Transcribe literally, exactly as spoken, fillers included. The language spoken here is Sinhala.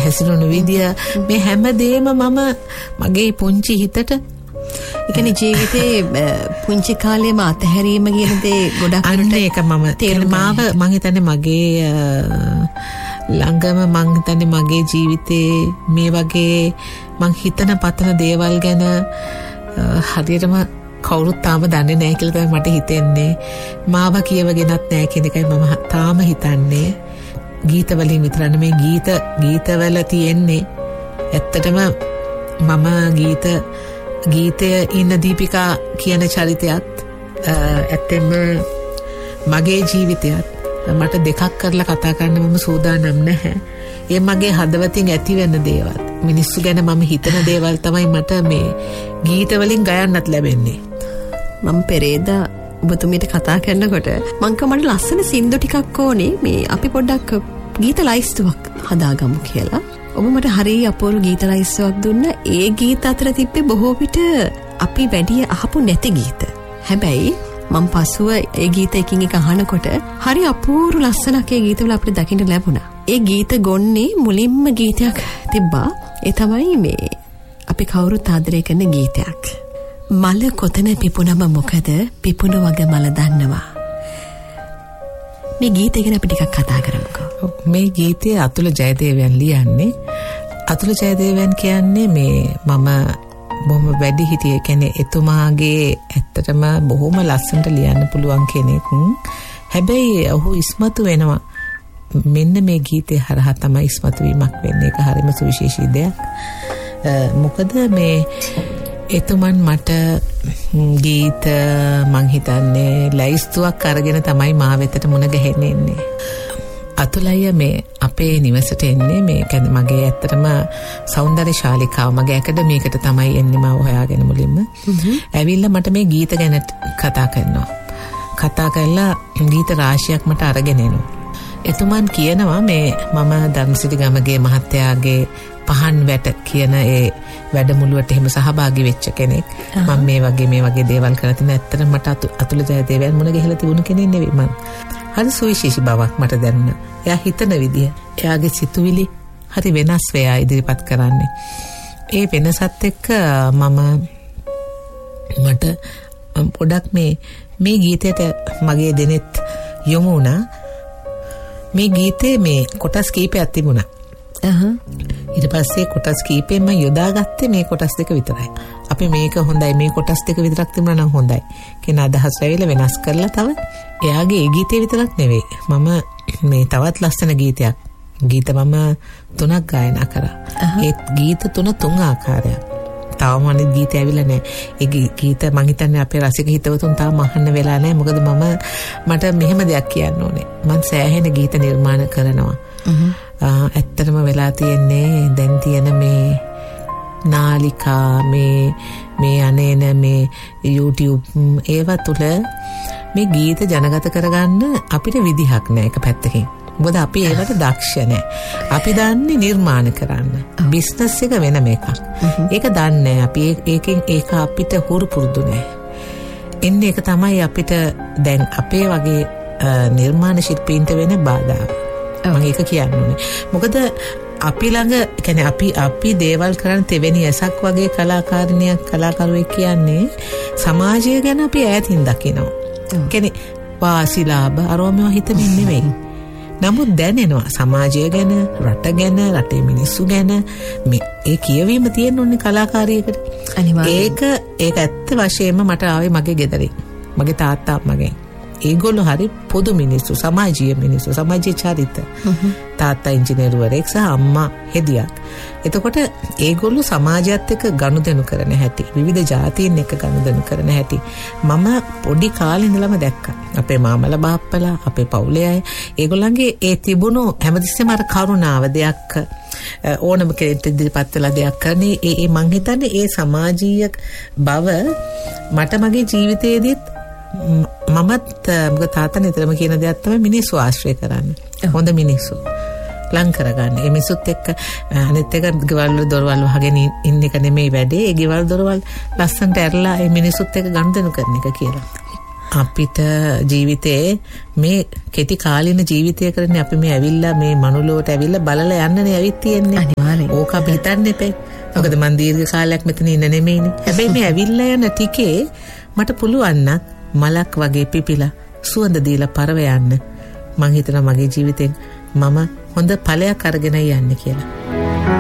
හැසිරුණු විදිය මේ හැමදේම මම මගේ පුංචි හිතට එකනේ ජීවිතේ පුංචි කාලේම අතහැරීම කියන දේ ගොඩක් අන්න ඒක මම තේරුමාව මං හිතන්නේ මගේ ළඟම මං හිතන්නේ මගේ ජීවිතේ මේ වගේ මං හිතන පතන දේවල් ගැන හරියටම කවුරුත් තාම දන්නේ නැහැ කියලා තමයි මට හිතෙන්නේ. මාව කියවගෙනත් නැහැ කියන එකයි මම තාම හිතන්නේ. ගීත වලින් විතර නෙමෙයි ගීත ගීතවල තියෙන්නේ ඇත්තටම මම ගීත ගීතය ඉන්න දීපිකා කියන චරිතයත් ඇත්තෙම මගේ ජීවිතයත් මට දෙකක් කරලා කතා කරන්න මම සූදානම් නැහැ. ඒ මගේ හදවතින් ඇති වෙන දේවල් මිනිස්සු ගැන මම හිතන දේවල් තමයි මට මේ ගීත වලින් ගයන්නත් ලැබෙන්නේ. මම පෙරේදා ඔබතුමීට කතා කරනකොට මං කමට ලස්සන සින්දු ටිකක් ඕනේ මේ අපි පොඩ්ඩක් ගීත ලයිස්තුවක් හදාගමු කියලා. ඔබ මට හරිය අපූර්ව ගීත ලයිස්තුවක් දුන්නා. ඒ ගීත අතර තිබ්බේ බොහෝ විට අපි වැඩි අහපු නැති ගීත. හැබැයි මම පසුව ඒ ගීත එකින් එක අහනකොට හරි අපූර්ව ලස්සනක් ඒ ගීතවල අපිට දකින්න ලැබුණා. ඒ ගීත ගොන්නේ මුලින්ම ගීතයක් තිබ්බා. ඒ තමයි මේ අපි කවුරුත් ආදරය කරන ගීතයක්. මල කොතන පිපුණම මොකද පිපුණු වගේ මල දන්නවා. මේ ගීතය ගැන අපි ටිකක් කතා කරමුකෝ. මේ ගීතය අතුල ජයදේවයන් ලියන්නේ. අතුල ජයදේවයන් කියන්නේ මේ මම බොහොම වැඩි හිටියේ කියන්නේ එතුමාගේ ඇත්තටම බොහොම ලස්සනට ලියන්න පුළුවන් කෙනෙක්. හැබැයි ඔහු ඉස්මතු වෙනවා. මෙන්න මේ ගීතේ හරහා තමයි ඉස්මතු වීමක් වෙන්නේ. ඒක හරිම සුවිශේෂී දෙයක්. මොකද මේ එතුමන් මට ගීත මං හිතන්නේ ලයිස්තුවක් අරගෙන තමයි මා වෙතට මුණ ගැහෙන්නේ. අතුලయ్య මේ අපේ නිවසට එන්නේ මේ කියන්නේ මගේ ඇත්තටම සෞන්දර්ය ශාලිකාව මගේ ඇකඩමියකට තමයි එන්නේ මම හොයාගෙන මුලින්ම. ඇවිල්ලා මට මේ ගීත ගැන කතා කරනවා. කතා කරලා ගීත රාශියක් මට අරගෙන එනවා. එතුමන් කියනවා මේ මම ධර්මසිරි ගමගේ මහත්තයාගේ පහන් වැට කියන ඒ වැඩමුළුවට එහෙම සහභාගී වෙච්ච කෙනෙක්. මම මේ වගේ මේ වගේ දේවල් කරලා තියෙන ඇත්තටම මට අතුල ජයදේවයන් මුණ ගැහිලා තිබුණ කෙනෙක් නෙවෙයි මම. හරි සුවිශේෂී බවක් මට දැනුණා. එයා හිතන විදිය, එයාගේ සිතුවිලි හරි වෙනස් වෙලා ඉදිරිපත් කරන්නේ. ඒ වෙනසත් එක්ක මම මට පොඩක් මේ මේ ගීතයට මගේ දෙනෙත් යොමු වුණා. මේ ගීතේ මේ කොටස් කීපයක් තිබුණා. අහහ. ඊට පස්සේ කොටස් කීපෙම යොදාගත්තේ මේ කොටස් දෙක විතරයි. අපි මේක හොඳයි මේ කොටස් දෙක විතරක් තිබුණා නම් හොඳයි කියන අදහස් ඇවිල්ලා වෙනස් කරලා තව එයාගේ ඒ ගීතේ විතරක් නෙවෙයි. මම මේ තවත් ලස්සන ගීතයක් ගීත මම තුනක් ගායනා කරා. ඒ ගීත තුන තුන් ආකාරයක්. තාම අනිත් ගීත ඇවිල්ලා නැහැ. ඒ ගීත මං හිතන්නේ අපේ රසික හිතවතුන් තාම අහන්න වෙලා නැහැ. මොකද මම මට මෙහෙම දෙයක් කියන්න ඕනේ. මං සෑහෙන ගීත නිර්මාණ කරනවා. ඇත්තටම වෙලා තියෙන්නේ දැන් තියෙන මේ නාලිකා මේ මේ අනේන මේ YouTube ඒවා තුල මේ ගීත ජනගත කරගන්න අපිට විදිහක් නැහැ එක පැත්තකින්. මොකද අපි ඒවට දක්ෂ නැහැ. අපි දන්නේ නිර්මාණ කරන්න. බිස්නස් එක වෙනම එකක්. ඒක දන්නේ අපි ඒකෙන් ඒක අපිට හුරු පුරුදු නැහැ. එන්නේ ඒක තමයි අපිට දැන් අපේ වගේ නිර්මාණ ශිල්පීන්ට වෙන බාධා. මම ඒක කියන්නේ. මොකද අපි ළඟ කියන්නේ අපි අපි දේවල් කරන තෙවෙනි ඇසක් වගේ කලාකාරිනියක් කලාකරුවෙක් කියන්නේ සමාජය ගැන අපි ඈතින් දකිනවා. කියන්නේ වාසිලාභ අරෝමව හිතමින් නෙවෙයි. නමුත් දැනෙනවා සමාජය ගැන, රට ගැන, රටේ මිනිස්සු ගැන මේ ඒ කියවීම තියෙන්න ඕනේ කලාකාරියෙකුට. ඒක ඒක ඇත්ත වශයෙන්ම මට ආවේ මගේ ගෙදරින්. මගේ තාත්තා මගෙන්. ඒගොල්ලෝ හරි පොදු මිනිස්සු, සමාජීය මිනිස්සු, සමාජීය චරිත. තාත්තා ඉංජිනේරුවරයෙක් සහ අම්මා හෙදියක්. එතකොට ඒගොල්ලෝ සමාජයත් එක්ක ගනුදෙනු කරන හැටි, විවිධ ජාතීන් එක්ක ගනුදෙනු කරන හැටි මම පොඩි කාලේ ඉඳලම දැක්කා. අපේ මාමලා බාප්පලා, අපේ පවුලේ අය ඒගොල්ලන්ගේ ඒ තිබුණු හැමතිස්සෙම අර කරුණාව දෙයක් ඕනම කෙනෙක්ට ඉදිරිපත් වෙලා දෙයක් කරන්නේ ඒ ඒ මං හිතන්නේ ඒ සමාජීය බව මට මගේ ජීවිතයේදීත් මමත් මොකද තාත්තා නිතරම කියන දෙයක් තමයි මිනිස්සු ආශ්‍රය කරන්න. හොඳ මිනිස්සු ලං කරගන්න. ඒ මිනිස්සුත් එක්ක අනිත් එක ගෙවල් වල දොරවල් වහගෙන ඉන්න එක නෙමෙයි වැඩේ. ඒ ගෙවල් දොරවල් ලස්සනට ඇරලා ඒ මිනිස්සුත් එක්ක ගනුදෙනු කරන එක කියලා. අපිට ජීවිතේ මේ කෙටි කාලින ජීවිතය කරන්නේ අපි මේ ඇවිල්ලා මේ මනුලොවට ඇවිල්ලා බලලා යන්නනේ ඇවිත් තියෙන්නේ. අනිවාර්යෙන්. ඕක අපි හිතන්න එපේ. මොකද මන් දීර්ඝ කාලයක් මෙතන ඉන්න නෙමෙයිනේ. හැබැයි මේ ඇවිල්ලා යන ටිකේ මට පුළුවන් නම් මලක් වගේ පිපිලා සුවඳ දීලා පරව යන්න. මං හිතනවා මගේ ජීවිතෙන් මම හොඳ ඵලයක් අරගෙන යන්නේ කියලා.